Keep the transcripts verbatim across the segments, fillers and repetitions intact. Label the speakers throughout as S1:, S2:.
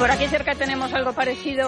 S1: por aquí cerca tenemos algo parecido.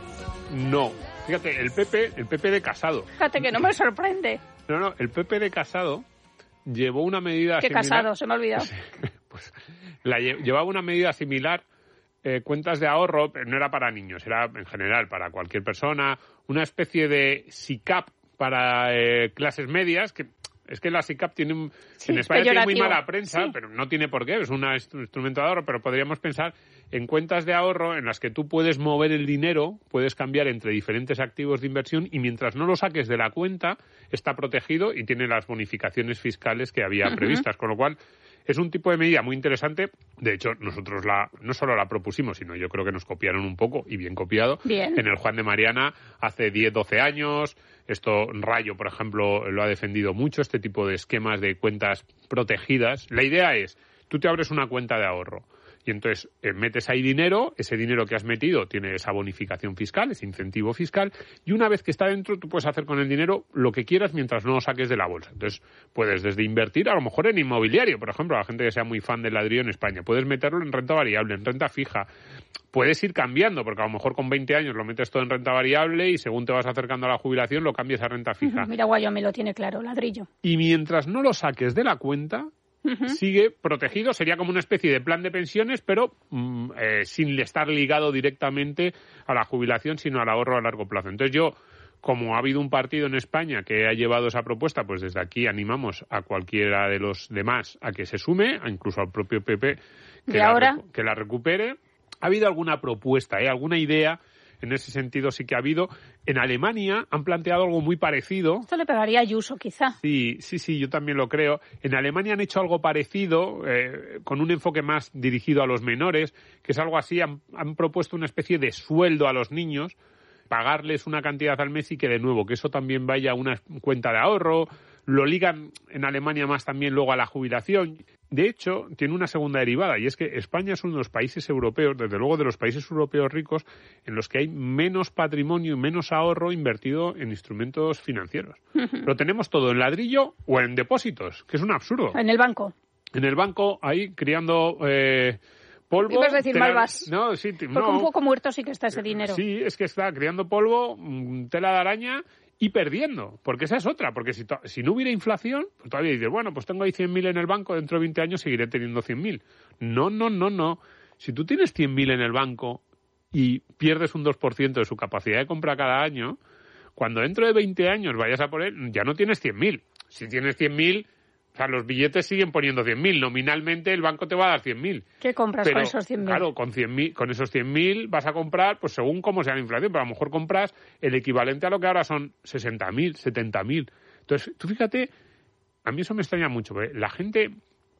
S2: No. Fíjate, el P P, el P P de Casado.
S1: Fíjate que no me sorprende.
S2: No, no, el P P de Casado llevó una medida
S1: ¿Qué
S2: similar.
S1: Casado? Se me ha olvidado.
S2: Pues la lle- llevaba una medida similar, eh, cuentas de ahorro, pero no era para niños, era en general para cualquier persona, una especie de SICAP para eh, clases medias, que es que la SICAP tiene un,
S1: Sí,
S2: en España tiene muy
S1: peyorativo.
S2: mala prensa,
S1: Sí.
S2: pero no tiene por qué, es una- un instrumento de ahorro, pero podríamos pensar en cuentas de ahorro en las que tú puedes mover el dinero, puedes cambiar entre diferentes activos de inversión y mientras no lo saques de la cuenta está protegido y tiene las bonificaciones fiscales que había
S1: Ujú.
S2: previstas, con lo cual es un tipo de medida muy interesante. De hecho, nosotros la no solo la propusimos, sino yo creo que nos copiaron un poco, y bien copiado,
S1: Bien.
S2: en el Juan de Mariana hace diez, doce años. Esto, Rayo, por ejemplo, lo ha defendido mucho, este tipo de esquemas de cuentas protegidas. La idea es, tú te abres una cuenta de ahorro y entonces eh, metes ahí dinero, ese dinero que has metido tiene esa bonificación fiscal, ese incentivo fiscal, y una vez que está dentro tú puedes hacer con el dinero lo que quieras mientras no lo saques de la bolsa. Entonces puedes desde invertir, a lo mejor en inmobiliario, por ejemplo, a la gente que sea muy fan del ladrillo en España, puedes meterlo en renta variable, en renta fija, puedes ir cambiando, porque a lo mejor con veinte años lo metes todo en renta variable y según te vas acercando a la jubilación lo cambias a renta fija.
S1: Mira, Guayo me lo tiene claro, ladrillo.
S2: Y mientras no lo saques de la cuenta,
S1: Ujú.
S2: sigue protegido, sería como una especie de plan de pensiones, pero mm, eh, sin estar ligado directamente a la jubilación, sino al ahorro a largo plazo. Entonces yo, como ha habido un partido en España que ha llevado esa propuesta, pues desde aquí animamos a cualquiera de los demás a que se sume, incluso al propio P P que,
S1: ¿Y
S2: la,
S1: ahora?
S2: recu- que la recupere. Ha habido alguna propuesta, ¿eh? alguna idea. En ese sentido sí que ha habido. En Alemania han planteado algo muy parecido.
S1: Esto le pegaría a Ayuso, quizá.
S2: Sí, sí, sí, yo también lo creo. En Alemania han hecho algo parecido, eh, con un enfoque más dirigido a los menores, que es algo así, han, han propuesto una especie de sueldo a los niños, pagarles una cantidad al mes y que de nuevo, que eso también vaya a una cuenta de ahorro, lo ligan en Alemania más también luego a la jubilación. De hecho, tiene una segunda derivada, y es que España es uno de los países europeos, desde luego de los países europeos ricos, en los que hay menos patrimonio y menos ahorro invertido en instrumentos financieros. Lo tenemos todo en ladrillo o en depósitos, que es un absurdo.
S1: En el banco.
S2: En el banco, ahí, criando eh, polvo...
S1: Ibas a decir
S2: tela-
S1: malvas.
S2: No, sí, t-
S1: Porque
S2: no.
S1: un poco muerto sí que está ese dinero.
S2: Sí, es que está criando polvo, mm, tela de araña y perdiendo, porque esa es otra, porque si, to- si no hubiera inflación, pues todavía dices, bueno, pues tengo ahí cien mil en el banco, dentro de veinte años seguiré teniendo cien mil. No, no, no, no. Si tú tienes cien mil en el banco y pierdes un dos por ciento de su capacidad de compra cada año, cuando dentro de veinte años vayas a poner, ya no tienes cien mil. Si tienes cien mil, o sea, los billetes siguen poniendo cien mil. Nominalmente el banco te va a dar cien mil.
S1: ¿Qué compras
S2: Pero,
S1: con esos cien mil?
S2: claro, con, cien mil, con esos cien mil vas a comprar, pues según cómo sea la inflación, pero a lo mejor compras el equivalente a lo que ahora son sesenta mil, setenta mil. Entonces, tú fíjate, a mí eso me extraña mucho, porque la gente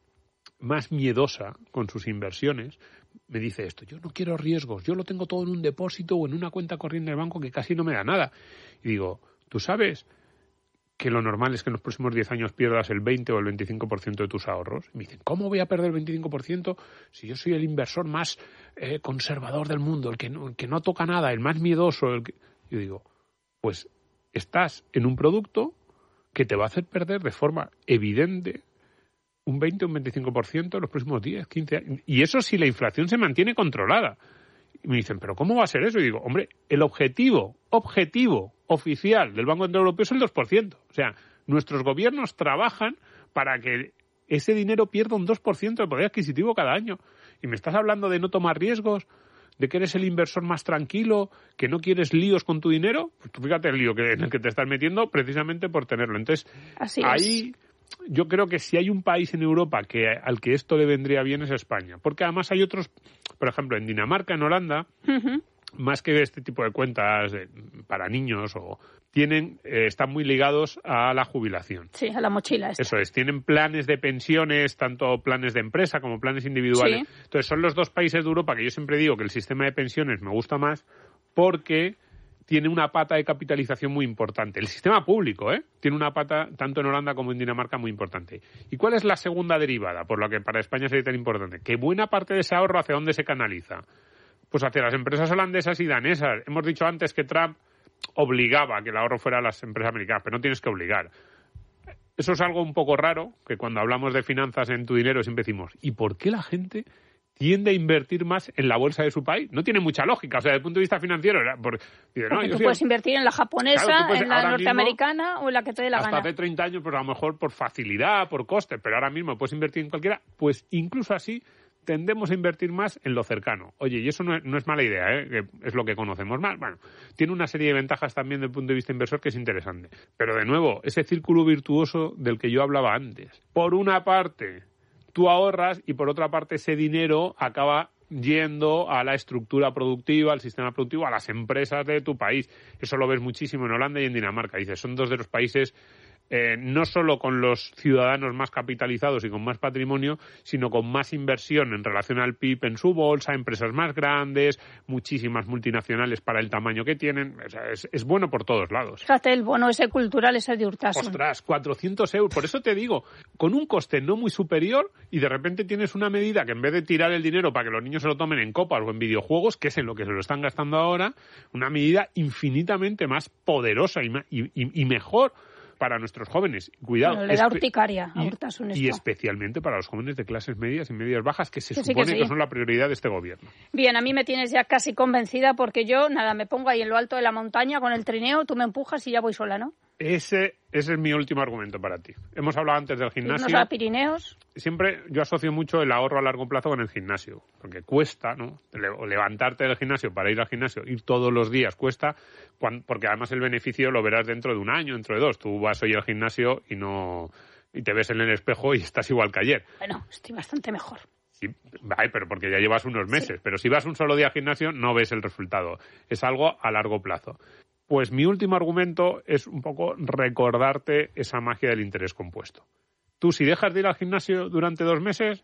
S2: más miedosa con sus inversiones me dice esto: yo no quiero riesgos, yo lo tengo todo en un depósito o en una cuenta corriente del banco que casi no me da nada. Y digo, ¿tú sabes que lo normal es que en los próximos diez años pierdas el veinte o el veinticinco por ciento de tus ahorros? Y me dicen, ¿cómo voy a perder el veinticinco por ciento si yo soy el inversor más eh, conservador del mundo, el que, no, el que no toca nada, el más miedoso? El que... Yo digo, pues estás en un producto que te va a hacer perder de forma evidente un veinte o un veinticinco por ciento en los próximos diez, quince años. Y eso si la inflación se mantiene controlada. Y me dicen, ¿pero cómo va a ser eso? Y digo, hombre, el objetivo, objetivo oficial del Banco Central Europeo es el dos por ciento. O sea, nuestros gobiernos trabajan para que ese dinero pierda un dos por ciento de poder adquisitivo cada año. Y me estás hablando de no tomar riesgos, de que eres el inversor más tranquilo, que no quieres líos con tu dinero. Pues tú fíjate el lío que, en el que te estás metiendo precisamente por tenerlo. Entonces,
S1: Así
S2: ahí...
S1: es.
S2: Yo creo que si hay un país en Europa que al que esto le vendría bien es España. Porque además hay otros, por ejemplo, en Dinamarca, en Holanda,
S1: Ujú.
S2: más que este tipo de cuentas eh, para niños, o tienen eh, están muy ligados a la jubilación.
S1: Sí, a la mochila esta.
S2: Eso es, tienen planes de pensiones, tanto planes de empresa como planes individuales.
S1: Sí.
S2: Entonces son los dos países de Europa que yo siempre digo que el sistema de pensiones me gusta más porque tiene una pata de capitalización muy importante. El sistema público, ¿eh? Tiene una pata, tanto en Holanda como en Dinamarca, muy importante. ¿Y cuál es la segunda derivada? Por lo que para España sería tan importante. Que buena parte de ese ahorro, ¿hacia dónde se canaliza? Pues hacia las empresas holandesas y danesas. Hemos dicho antes que Trump obligaba a que el ahorro fuera a las empresas americanas, pero no tienes que obligar. Eso es algo un poco raro, que cuando hablamos de finanzas en tu dinero siempre decimos, ¿y por qué la gente tiende a invertir más en la bolsa de su país. No tiene mucha lógica, o sea, desde el punto de vista financiero. Porque, dice, no,
S1: porque
S2: yo
S1: tú
S2: soy...
S1: puedes invertir en la japonesa,
S2: claro, puedes,
S1: en la norteamericana
S2: mismo,
S1: o en la que te dé la
S2: hasta
S1: gana.
S2: Hasta hace treinta años, pues a lo mejor por facilidad, por coste, pero ahora mismo puedes invertir en cualquiera, pues incluso así tendemos a invertir más en lo cercano. Oye, y eso no es, no es mala idea, ¿eh? Que es lo que conocemos más. Bueno, tiene una serie de ventajas también desde el punto de vista inversor que es interesante. Pero de nuevo, ese círculo virtuoso del que yo hablaba antes. Por una parte, tú ahorras y por otra parte ese dinero acaba yendo a la estructura productiva, al sistema productivo, a las empresas de tu país. Eso lo ves muchísimo en Holanda y en Dinamarca. Dices, son dos de los países Eh, no solo con los ciudadanos más capitalizados y con más patrimonio, sino con más inversión en relación al P I B en su bolsa, empresas más grandes, muchísimas multinacionales para el tamaño que tienen. O sea, es, es bueno por todos lados.
S1: Fíjate, el bono ese cultural ese de Urtasun.
S2: Ostras, cuatrocientos euros. Por eso te digo, con un coste no muy superior y de repente tienes una medida que en vez de tirar el dinero para que los niños se lo tomen en copas o en videojuegos, que es en lo que se lo están gastando ahora, una medida infinitamente más poderosa y, y, y mejor para nuestros jóvenes. Cuidado.
S1: Bueno, le da urticaria a Urtasun esto.
S2: Y especialmente para los jóvenes de clases medias y medias bajas, que se
S1: que
S2: supone
S1: sí, que, sí.
S2: que son la prioridad de este gobierno.
S1: Bien, a mí me tienes ya casi convencida porque yo, nada, me pongo ahí en lo alto de la montaña con el trineo, tú me empujas y ya voy sola, ¿no?
S2: Ese, ese es mi último argumento para ti. Hemos hablado antes del gimnasio.
S1: Irnos a Pirineos.
S2: Siempre yo asocio mucho el ahorro a largo plazo con el gimnasio, porque cuesta, ¿no? Levantarte del gimnasio para ir al gimnasio, ir todos los días cuesta, porque además el beneficio lo verás dentro de un año, dentro de dos. Tú vas hoy al gimnasio y no y te ves en el espejo y estás igual que ayer.
S1: Bueno, estoy bastante mejor.
S2: Sí, ay, pero porque ya llevas unos meses. Sí. Pero si vas un solo día al gimnasio no ves el resultado. Es algo a largo plazo. Pues mi último argumento es un poco recordarte esa magia del interés compuesto. Tú, si dejas de ir al gimnasio durante dos meses,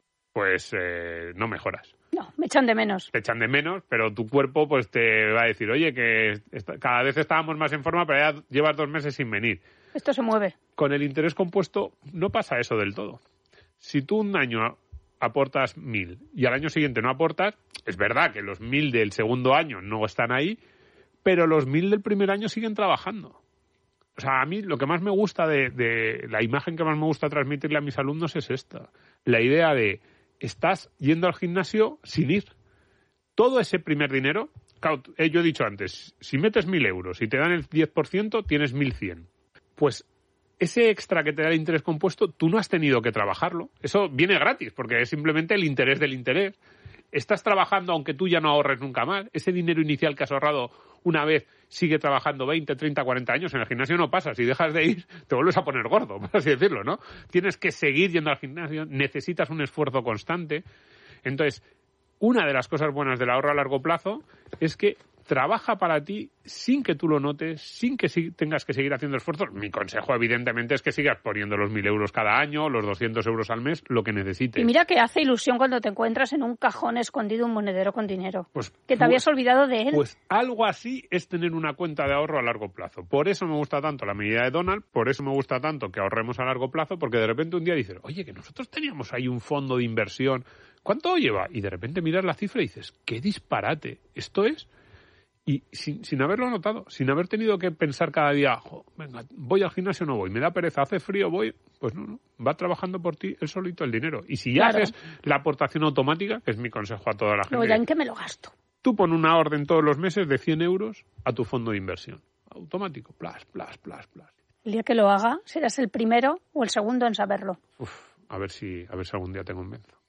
S2: pues eh, no mejoras.
S1: No, me echan de menos.
S2: Te echan de menos, pero tu cuerpo pues te va a decir, oye, que esta, cada vez estábamos más en forma, pero ya llevas dos meses sin venir.
S1: Esto se mueve.
S2: Con el interés compuesto no pasa eso del todo. Si tú un año aportas mil y al año siguiente no aportas, es verdad que los mil del segundo año no están ahí, pero los mil del primer año siguen trabajando. O sea, a mí lo que más me gusta de, de la imagen que más me gusta transmitirle a mis alumnos es esta. La idea de, estás yendo al gimnasio sin ir. Todo ese primer dinero, claro, yo he dicho antes, si metes mil euros y te dan el diez por ciento, tienes mil cien. Pues ese extra que te da el interés compuesto, tú no has tenido que trabajarlo. Eso viene gratis, porque es simplemente el interés del interés. Estás trabajando aunque tú ya no ahorres nunca más. Ese dinero inicial que has ahorrado una vez sigue trabajando veinte, treinta, cuarenta años. En el gimnasio no pasa. Si dejas de ir, te vuelves a poner gordo, por así decirlo, ¿no? Tienes que seguir yendo al gimnasio, necesitas un esfuerzo constante. Entonces, una de las cosas buenas del ahorro a largo plazo es que trabaja para ti sin que tú lo notes, sin que si tengas que seguir haciendo esfuerzos. Mi consejo, evidentemente, es que sigas poniendo los mil euros cada año, los doscientos euros al mes, lo que necesites.
S1: Y mira que hace ilusión cuando te encuentras en un cajón escondido un monedero con dinero,
S2: pues,
S1: que te habías olvidado de él.
S2: Pues algo así es tener una cuenta de ahorro a largo plazo. Por eso me gusta tanto la medida de Donald, por eso me gusta tanto que ahorremos a largo plazo, porque de repente un día dices, oye, que nosotros teníamos ahí un fondo de inversión, ¿cuánto lleva? Y de repente miras la cifra y dices, qué disparate, esto es... Y sin, sin haberlo notado, sin haber tenido que pensar cada día, oh, venga, voy al gimnasio o no voy, me da pereza, hace frío, voy, pues no, no, va trabajando por ti él solito el dinero. Y si ya claro. haces la aportación automática, que es mi consejo a toda la gente.
S1: Luego ya en qué me lo gasto.
S2: Tú pon una orden todos los meses de cien euros a tu fondo de inversión. Automático, plas, plas, plas, plas.
S1: El día que lo haga, serás el primero o el segundo en saberlo.
S2: Uf, a ver si, a ver si algún día te convenzo.